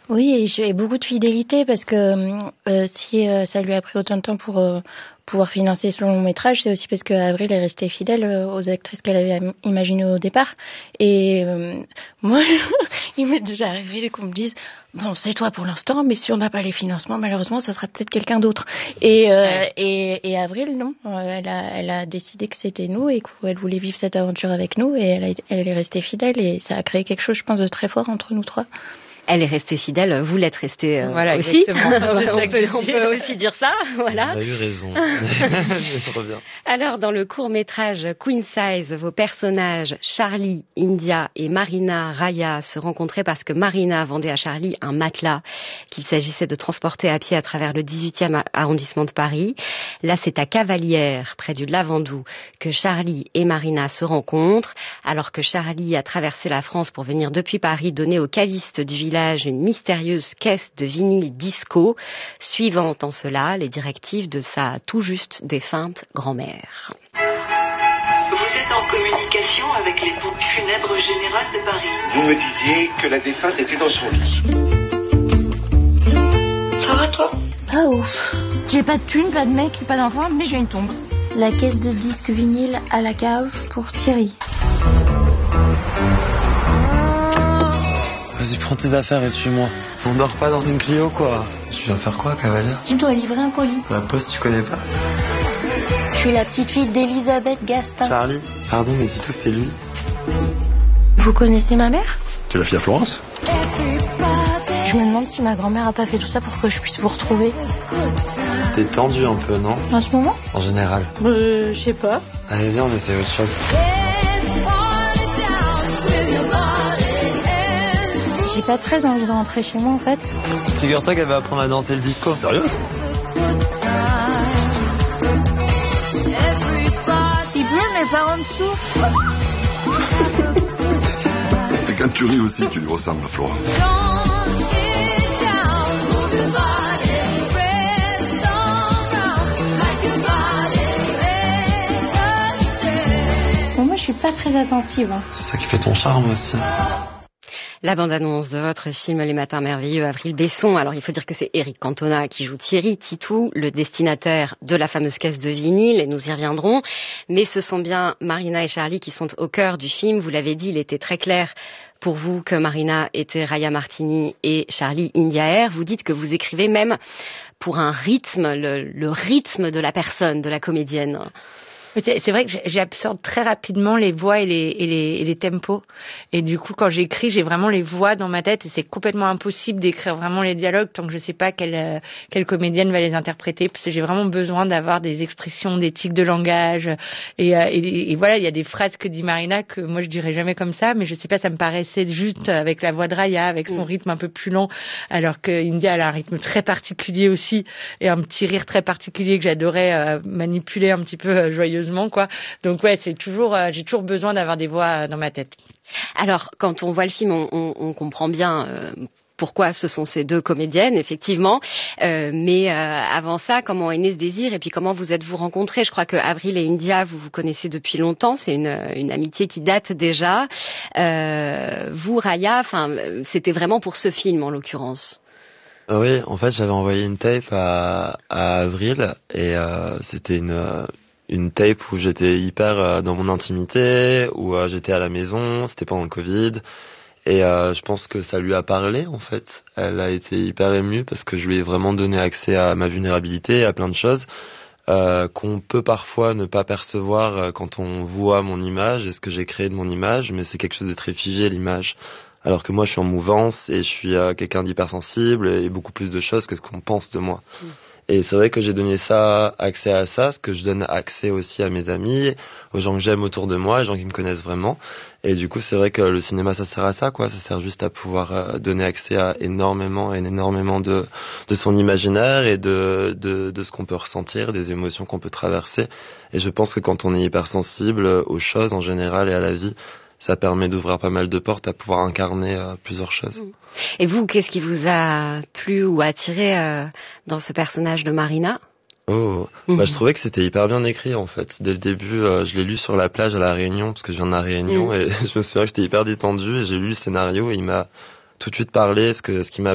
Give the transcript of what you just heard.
Oui, et j'ai beaucoup de fidélité parce que si ça lui a pris autant de temps pour pouvoir financer son long métrage, c'est aussi parce qu'Avril est restée fidèle aux actrices qu'elle avait imaginées au départ. Et moi, il m'est déjà arrivé qu'on me dise bon, c'est toi pour l'instant, mais si on n'a pas les financements, malheureusement, ça sera peut-être quelqu'un d'autre. Et Avril, non, elle a décidé que c'était nous et qu'elle voulait vivre cette aventure avec nous, et elle est restée fidèle, et ça a créé quelque chose, je pense, de très fort entre nous trois. Elle est restée fidèle, vous l'êtes restée aussi. On peut aussi dire ça, voilà. On a eu raison. Trop bien. Alors, dans le court-métrage Queen Size, vos personnages Charlie, India et Marina Raya se rencontraient parce que Marina vendait à Charlie un matelas qu'il s'agissait de transporter à pied à travers le 18e arrondissement de Paris. Là, c'est à Cavalières, près du Lavandou, que Charlie et Marina se rencontrent, alors que Charlie a traversé la France pour venir depuis Paris donner aux cavistes du village une mystérieuse caisse de vinyle disco, suivant en cela les directives de sa tout juste défunte grand-mère. Vous êtes en communication avec les pompes funèbres générales de Paris. Vous me disiez que la défunte était dans son lit. Ça va toi? Pas ouf. J'ai pas de thune, pas de mec, pas d'enfant, mais j'ai une tombe. La caisse de disques vinyle à la cave pour Thierry. Vas-y, prends tes affaires et suis-moi. On dort pas dans une Clio, quoi. Tu viens faire quoi, Cavalière? Je dois livrer un colis. La poste, tu connais pas? Je suis la petite fille d'Elisabeth Gastin. Charlie? Pardon, mais dis tout, c'est lui. Vous connaissez ma mère? Tu es la fille à Florence? Je me demande si ma grand-mère a pas fait tout ça pour que je puisse vous retrouver. T'es tendu un peu, non? En ce moment? En général. Je sais pas. Allez, viens, on essaie autre chose. J'ai pas très envie de rentrer chez moi en fait. Figure-toi qu'elle va apprendre à danser le disco. Sérieux? Il pleut mais pas en dessous. Et quand tu ris aussi, tu lui ressembles à Florence. Bon, moi je suis pas très attentive. C'est ça qui fait ton charme aussi. La bande-annonce de votre film Les Matins Merveilleux, Avril Besson. Alors, il faut dire que c'est Eric Cantona qui joue Thierry Titou, le destinataire de la fameuse caisse de vinyle, et nous y reviendrons. Mais ce sont bien Marina et Charlie qui sont au cœur du film. Vous l'avez dit, il était très clair pour vous que Marina était Raya Martini et Charlie India Air. Vous dites que vous écrivez même pour un rythme, le rythme de la personne, de la comédienne. C'est vrai que j'absorbe très rapidement les voix et les tempos. Et du coup, quand j'écris, j'ai vraiment les voix dans ma tête et c'est complètement impossible d'écrire vraiment les dialogues tant que je sais pas quelle comédienne va les interpréter, parce que j'ai vraiment besoin d'avoir des expressions, des tics de langage. Et voilà, il y a des phrases que dit Marina que moi je dirais jamais comme ça, mais je sais pas, ça me paraissait juste avec la voix de Raya, avec son rythme un peu plus lent, alors que India elle a un rythme très particulier aussi et un petit rire très particulier que j'adorais manipuler un petit peu joyeusement. Quoi. Donc ouais, j'ai toujours besoin d'avoir des voix dans ma tête. Alors, quand on voit le film, on comprend bien pourquoi ce sont ces deux comédiennes, effectivement. Mais avant ça, comment est né ce désir et puis comment vous êtes-vous rencontrés? Je crois que Avril et India, vous vous connaissez depuis longtemps. C'est une amitié qui date déjà. Vous, Raya, c'était vraiment pour ce film en l'occurrence. Oui, en fait, j'avais envoyé une tape à Avril et c'était une tape où j'étais hyper dans mon intimité, où j'étais à la maison, c'était pendant le Covid, et je pense que ça lui a parlé en fait. Elle a été hyper émue parce que je lui ai vraiment donné accès à ma vulnérabilité, à plein de choses qu'on peut parfois ne pas percevoir quand on voit mon image et ce que j'ai créé de mon image, mais c'est quelque chose de très figé, l'image. Alors que moi je suis en mouvance et je suis quelqu'un d'hypersensible et beaucoup plus de choses que ce qu'on pense de moi. Et c'est vrai que j'ai donné accès à ça, ce que je donne accès aussi à mes amis, aux gens que j'aime autour de moi, aux gens qui me connaissent vraiment. Et du coup, c'est vrai que le cinéma, ça sert à ça, quoi. Ça sert juste à pouvoir donner accès à énormément de son imaginaire et de ce qu'on peut ressentir, des émotions qu'on peut traverser. Et je pense que quand on est hypersensible aux choses en général et à la vie, ça permet d'ouvrir pas mal de portes à pouvoir incarner plusieurs choses. Et vous, qu'est-ce qui vous a plu ou attiré dans ce personnage de Marina ? Je trouvais que c'était hyper bien écrit en fait. Dès le début, je l'ai lu sur la plage à La Réunion, parce que je viens de La Réunion, et je me souviens que j'étais hyper détendu et j'ai lu le scénario et il m'a tout de suite parlé. Ce qui m'a